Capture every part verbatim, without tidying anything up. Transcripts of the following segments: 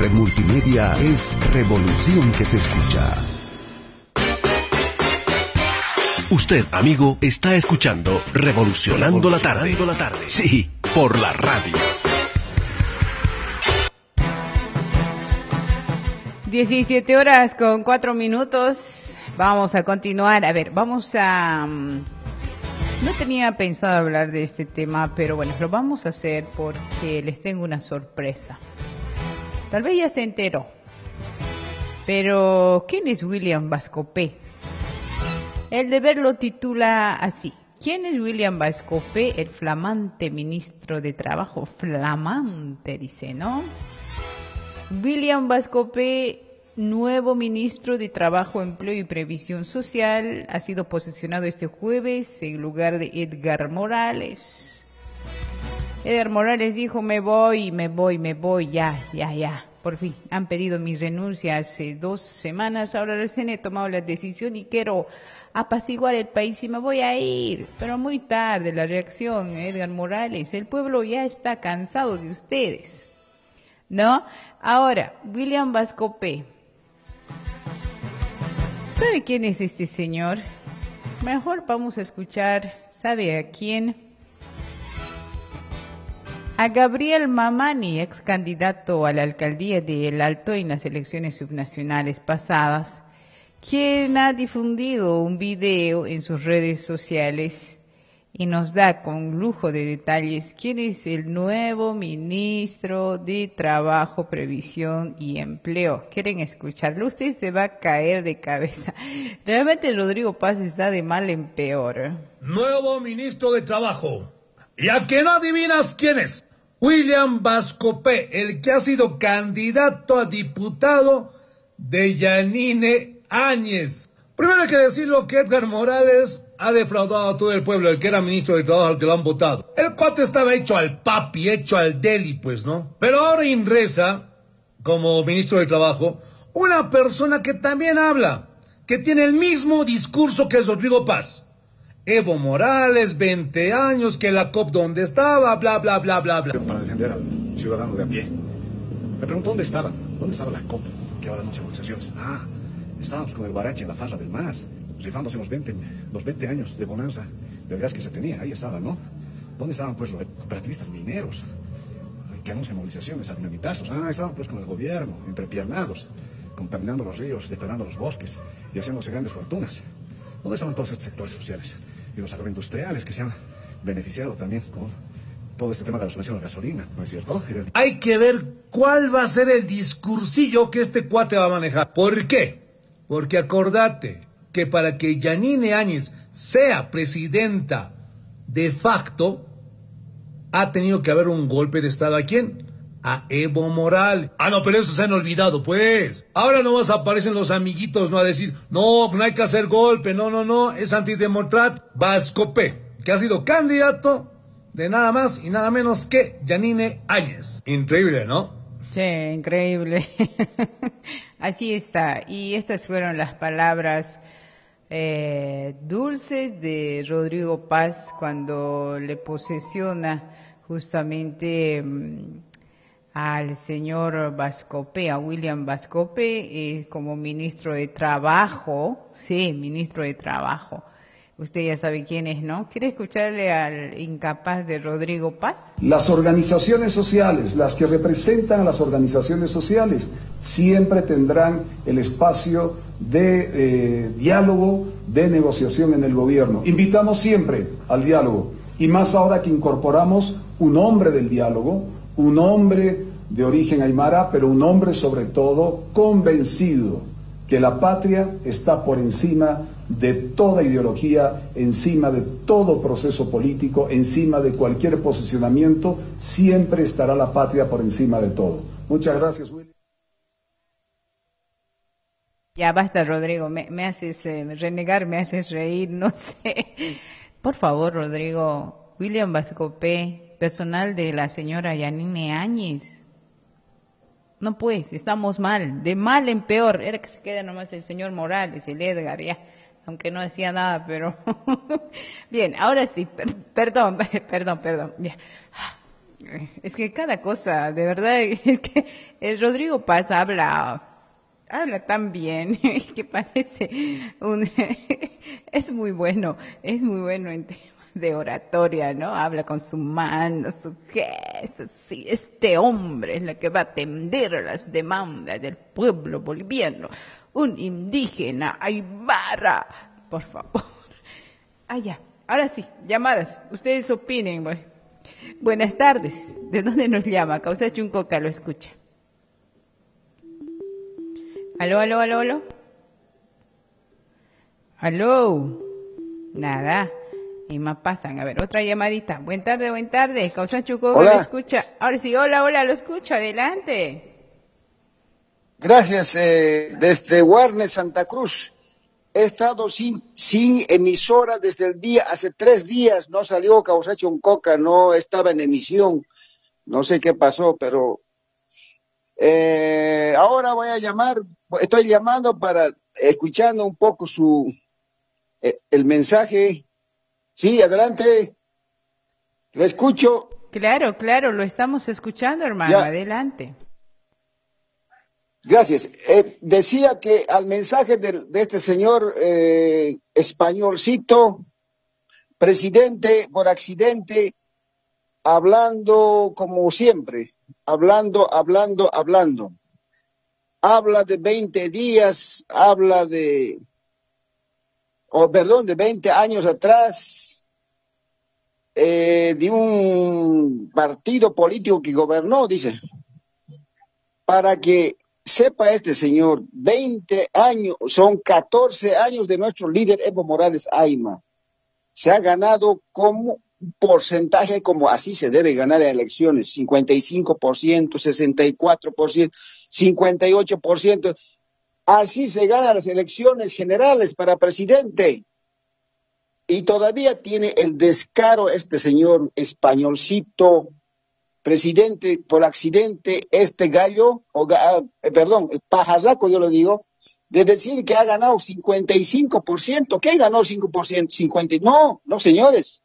Red Multimedia es Revolución que se escucha. Usted, amigo, está escuchando Revolucionando la Tarde. la tarde. Sí, por la radio. diecisiete horas con cuatro minutos. Vamos a continuar. A ver, vamos a... No tenía pensado hablar de este tema, pero bueno, lo vamos a hacer porque les tengo una sorpresa. Tal vez ya se enteró. Pero, ¿quién es William Vascope? El Deber lo titula así. ¿Quién es William Vascope, el flamante ministro de Trabajo? Flamante, dice, ¿no? William Vascope, nuevo ministro de Trabajo, Empleo y Previsión Social, ha sido posesionado este jueves en lugar de Edgar Morales. Edgar Morales dijo, me voy, me voy, me voy, ya, ya, ya. Por fin, han pedido mi renuncia hace dos semanas, ahora recién he tomado la decisión y quiero apaciguar el país y me voy a ir. Pero muy tarde la reacción, Edgar Morales, el pueblo ya está cansado de ustedes, ¿no? Ahora, William Vascope. ¿Sabe quién es este señor? Mejor vamos a escuchar, ¿sabe a quién? A Gabriel Mamani, ex candidato a la alcaldía de El Alto en las elecciones subnacionales pasadas, quien ha difundido un video en sus redes sociales y nos da con lujo de detalles quién es el nuevo ministro de Trabajo, Previsión y Empleo. ¿Quieren escucharlo? Usted se va a caer de cabeza. Realmente Rodrigo Paz está de mal en peor. Nuevo ministro de Trabajo. ¿Y a que no adivinas quién es? William Vascope, el que ha sido candidato a diputado de Yanine Áñez. Primero hay que decirlo que Edgar Morales ha defraudado a todo el pueblo, el que era ministro de Trabajo, al que lo han votado. El cuate estaba hecho al papi, hecho al deli, pues, ¿no? Pero ahora ingresa, como ministro de Trabajo, una persona que también habla, que tiene el mismo discurso que Rodrigo Paz. Evo Morales, veinte años, que la C O P donde estaba, bla, bla, bla, bla, bla. Para defender al ciudadano de a pie. Me preguntó dónde estaba, dónde estaba la C O P, que ahora anuncia movilizaciones. Ah, estábamos con el Guarache en la farra del M A S, rifándose los veinte, los veinte años de bonanza del gas que se tenía. Ahí estaba, ¿no? ¿Dónde estaban, pues, los cooperativistas mineros que anuncian movilizaciones a dinamitazos? Ah, estaban, pues, con el gobierno, entrepiernados, contaminando los ríos, depredando los bosques y haciéndose grandes fortunas. ¿Dónde estaban todos estos sectores sociales? Y los agroindustriales que se han beneficiado también con todo este tema de la subvención a la gasolina, ¿no es cierto? Hay que ver cuál va a ser el discursillo que este cuate va a manejar. ¿Por qué? Porque acordate que para que Yanine Áñez sea presidenta de facto, ha tenido que haber un golpe de estado. ¿A quién? A Evo Morales. Ah, no, pero eso se han olvidado, pues. Ahora nomás aparecen los amiguitos, no a decir, no, no hay que hacer golpe, no, no, no, es antidemocrático. Vascope, que ha sido candidato de nada más y nada menos que Yanine Áñez. Increíble, ¿no? Sí, increíble. Así está. Y estas fueron las palabras eh, dulces de Rodrigo Paz cuando le posesiona justamente mmm, al señor Vascope, a William Vascope, eh, como ministro de Trabajo. Sí, ministro de Trabajo. Usted ya sabe quién es, ¿no? ¿Quiere escucharle al incapaz de Rodrigo Paz? Las organizaciones sociales, las que representan a las organizaciones sociales, siempre tendrán el espacio de eh, diálogo, de negociación en el gobierno. Invitamos siempre al diálogo, y más ahora que incorporamos un hombre del diálogo, un hombre de origen aymara, pero un hombre sobre todo convencido que la patria está por encima de toda ideología, encima de todo proceso político, encima de cualquier posicionamiento, siempre estará la patria por encima de todo. Muchas gracias, William. Ya basta, Rodrigo, me, me haces eh, renegar, me haces reír, no sé. Por favor, Rodrigo, William Vascope, personal de la señora Yanine Áñez. No pues, estamos mal, de mal en peor. Era que se quede nomás el señor Morales, el Edgar, ya, aunque no hacía nada, pero... Bien, ahora sí, per perdón, perdón, perdón. Ya. Es que cada cosa, de verdad, es que el Rodrigo Paz habla, habla tan bien, que parece un, es muy bueno, es muy bueno en temas de oratoria, ¿no? Habla con su mano, su gesto, sí, este hombre es el que va a atender las demandas del pueblo boliviano, un indígena, Aymara, por favor. Ah, ya, ahora sí, llamadas, ustedes opinen, pues. Buenas tardes. ¿De dónde nos llama? Causa Chuncoca lo escucha. Aló, aló, aló, aló. Aló. Nada. Y más pasan. A ver, otra llamadita. Buen tarde, buen tarde. Causa Chuncoca Hola. lo escucha. Ahora sí, hola, hola, lo escucho. Adelante. Gracias. Eh, desde Guarne, Santa Cruz. He estado sin, sin emisora desde el día, hace tres días no salió Causa Chuncoca, no estaba en emisión, no sé qué pasó, pero eh, ahora voy a llamar, estoy llamando para, escuchando un poco su, eh, el mensaje. Sí, adelante, lo escucho. Claro, claro, lo estamos escuchando, hermano, Ya. adelante. Gracias. Eh, decía que al mensaje de, de este señor eh, españolcito, presidente por accidente, hablando como siempre, hablando, hablando, hablando. Habla de veinte días, habla de, o oh, perdón, de veinte años atrás, eh, de un partido político que gobernó, dice, para que sepa este señor, veinte años, son catorce años de nuestro líder Evo Morales Ayma. Se ha ganado como un porcentaje, como así se debe ganar en elecciones, cincuenta y cinco por ciento, sesenta y cuatro por ciento, cincuenta y ocho por ciento. Así se ganan las elecciones generales para presidente. Y todavía tiene el descaro este señor españolcito, presidente por accidente, este gallo, o, eh, perdón, el pajarraco yo lo digo, de decir que ha ganado cincuenta y cinco por ciento. ¿Qué ganó cinco por ciento? cincuenta No, no señores.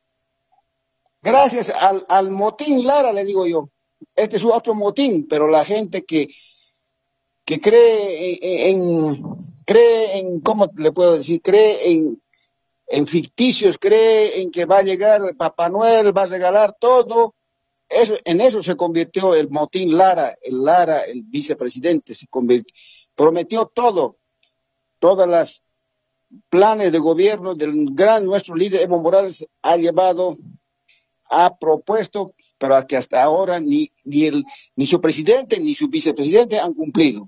Gracias al, al motín Lara, le digo yo. Este es otro motín, pero la gente que, que cree en, en, cree en, ¿cómo le puedo decir? Cree en, en ficticios, cree en que va a llegar Papá Noel, va a regalar todo. Eso, en eso se convirtió el motín Lara, el Lara, el vicepresidente, se convirtió, prometió todo, todas las planes de gobierno del gran nuestro líder Evo Morales ha llevado, ha propuesto, pero que hasta ahora ni, ni, el, ni su presidente ni su vicepresidente han cumplido.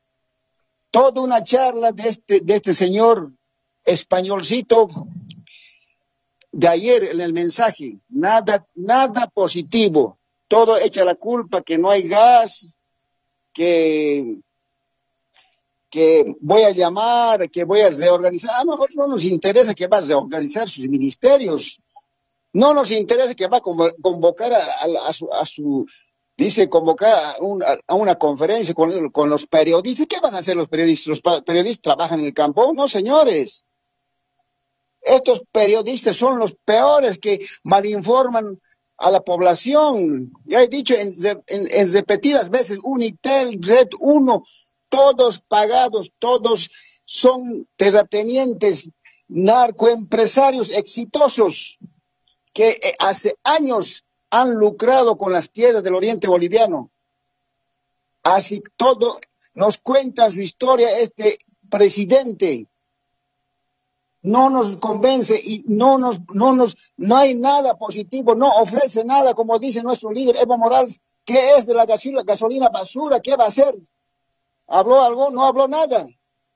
Toda una charla de este, de este señor españolcito de ayer en el mensaje, nada, nada positivo, todo echa la culpa que no hay gas, que, que voy a llamar, que voy a reorganizar. A lo mejor no nos interesa que va a reorganizar sus ministerios, no nos interesa que va a convocar a, a, a, su, a su, dice, convocar a, un, a una conferencia con, con los periodistas. ¿Qué van a hacer los periodistas? ¿Los periodistas trabajan en el campo? No, señores. Estos periodistas son los peores que malinforman a la población. Ya he dicho en, en, en repetidas veces, Unitel, Red uno, todos pagados, todos son terratenientes, narcoempresarios exitosos que hace años han lucrado con las tierras del oriente boliviano. Así todo nos cuenta su historia este presidente. No nos convence y no nos, no nos, no hay nada positivo, no ofrece nada, como dice nuestro líder Evo Morales. ¿Qué es de la gasolina, gasolina basura? ¿Qué va a hacer? ¿Habló algo? No habló nada.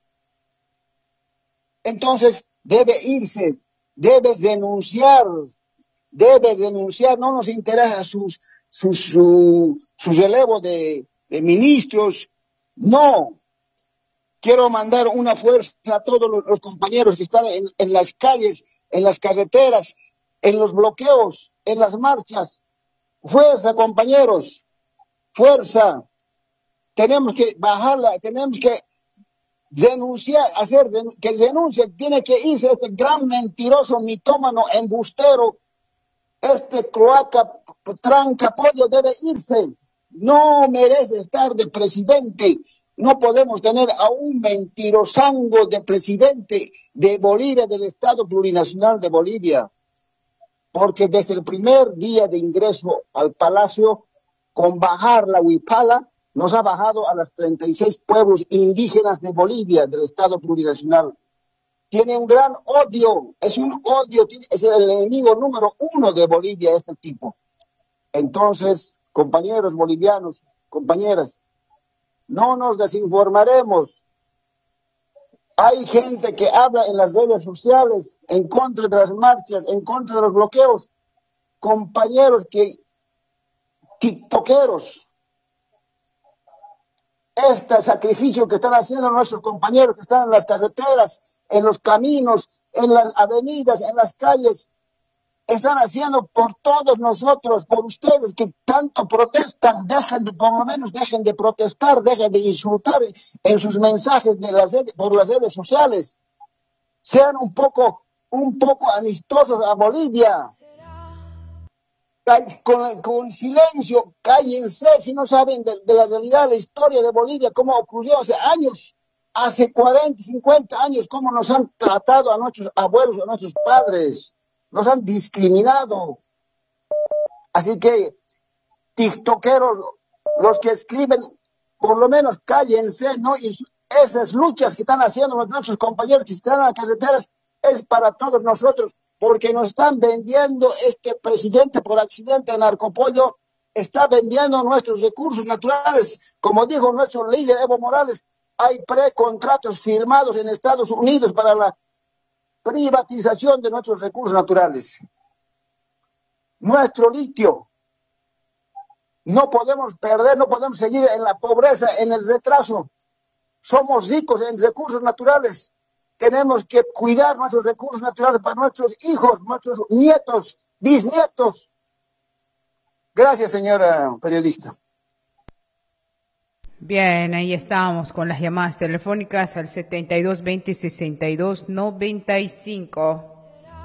Entonces debe irse, debe denunciar, debe denunciar. No nos interesa sus, sus, su, su relevo de, de ministros, no. Quiero mandar una fuerza a todos los, los compañeros que están en, en las calles, en las carreteras, en los bloqueos, en las marchas. Fuerza, compañeros, fuerza. Tenemos que bajarla, tenemos que denunciar, hacer que denuncie, tiene que irse este gran mentiroso, mitómano, embustero, Este cloaca trancapollo debe irse. No merece estar de presidente. No podemos tener a un mentirosango de presidente de Bolivia, del Estado Plurinacional de Bolivia. Porque desde el primer día de ingreso al palacio, con bajar la huipala, nos ha bajado a los treinta y seis pueblos indígenas de Bolivia, del Estado Plurinacional. Tiene un gran odio, es un odio, es el enemigo número uno de Bolivia, este tipo. Entonces, compañeros bolivianos, compañeras, no nos desinformaremos. Hay gente que habla en las redes sociales en contra de las marchas, en contra de los bloqueos. Compañeros que, tiktokeros, este sacrificio que están haciendo nuestros compañeros que están en las carreteras, en los caminos, en las avenidas, en las calles, están haciendo por todos nosotros, por ustedes que tanto protestan. Dejen de, por lo menos dejen de protestar, dejen de insultar en sus mensajes de las redes, por las redes sociales. Sean un poco, un poco amistosos a Bolivia. Con, con silencio, cállense si no saben de, de la realidad, de la historia de Bolivia, cómo ocurrió hace años, hace cuarenta, cincuenta años, cómo nos han tratado a nuestros abuelos, a nuestros padres. Nos han discriminado. Así que, tiktokeros, los que escriben, por lo menos cállense, ¿no? Y esas luchas que están haciendo nuestros compañeros que están en las carreteras es para todos nosotros, porque nos están vendiendo, este presidente por accidente de narcopollo, está vendiendo nuestros recursos naturales. Como dijo nuestro líder Evo Morales, hay precontratos firmados en Estados Unidos para la privatización de nuestros recursos naturales. Nuestro litio. No podemos perder, no podemos seguir en la pobreza, en el retraso. Somos ricos en recursos naturales. Tenemos que cuidar nuestros recursos naturales para nuestros hijos, nuestros nietos, bisnietos. Gracias, señora periodista. Bien, ahí estamos con las llamadas telefónicas al setenta y dos veinte sesenta y dos noventa y cinco.